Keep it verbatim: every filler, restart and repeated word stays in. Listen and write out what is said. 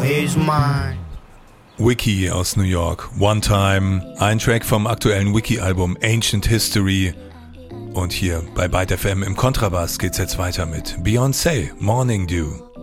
is mine. Wiki aus New York, One Time, ein Track vom aktuellen Wiki-Album Ancient History. Und hier bei Byte F M im Kontrabass geht's jetzt weiter mit Beyoncé, Morning Dew.